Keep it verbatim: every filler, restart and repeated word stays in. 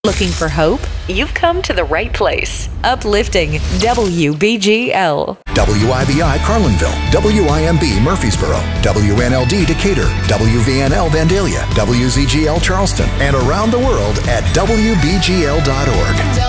Looking for hope? You've come to the right place. Uplifting W B G L. W I B I Carlinville, W I M B Murfreesboro, W N L D Decatur, W V N L Vandalia, W Z G L Charleston, and around the world at W B G L dot org.